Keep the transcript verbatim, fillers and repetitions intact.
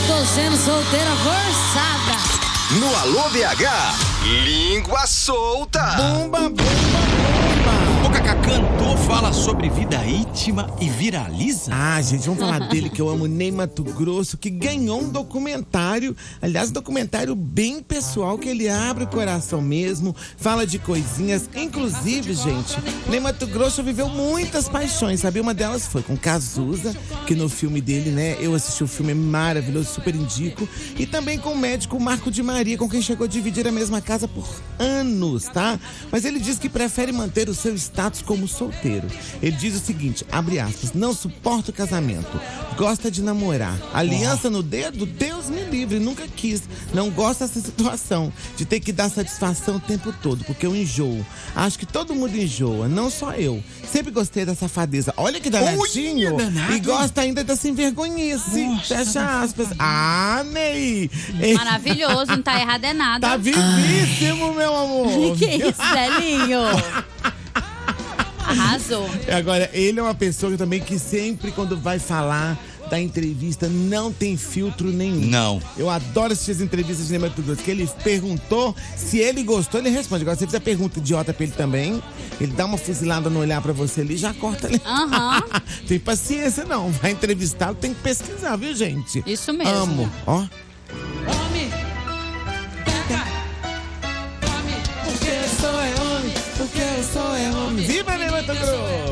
Tô sendo solteira forçada. No Alô B H, língua solta. Bomba, bomba, bomba. O Cacá cantor fala sobre vida íntima e viraliza? Ah, gente, vamos falar dele que eu amo, Ney Matogrosso, que ganhou um documentário. Aliás, um documentário bem pessoal, que ele abre o coração mesmo, fala de coisinhas. Inclusive, gente, Ney Matogrosso viveu muitas paixões, sabe? Uma delas foi com Cazuza, que no filme dele, né, eu assisti o filme, é maravilhoso, super indico. E também com o médico Marco de Maria, com quem chegou a dividir a mesma casa por anos, tá? Mas ele diz que prefere manter o seu status como solteiro. Ele diz o seguinte, abre aspas, não suporta o casamento, gosta de namorar. Aliança no dedo, Deus me livre, nunca quis. Não gosta dessa situação, de ter que dar satisfação o tempo todo, porque eu enjoo. Acho que todo mundo enjoa, não só eu. Sempre gostei da safadeza. Olha que danadinho. Olha, danado. E gosta ainda da sem vergonhice. Nossa, Fecha aspas. Ah, Ney. Maravilhoso, não tá errado é nada. Tá vivíssimo, meu amor. Que isso, Zelinho? Arrasou. Agora, ele é uma pessoa também que sempre, quando vai falar da entrevista, não tem filtro nenhum. Não. Eu adoro assistir as entrevistas de Ney Matogrosso, que ele perguntou, se ele gostou, ele responde. Agora, se você fizer pergunta idiota pra ele também, ele dá uma fuzilada no olhar pra você ali e já corta ali. Aham. Tem paciência, não. Vai entrevistar, tem que pesquisar, viu, gente? Isso mesmo. Amo. Ó. Homem, pega, homem, Porque eu sou é homem, porque eu sou é homem. Viva, Ney Matogrosso!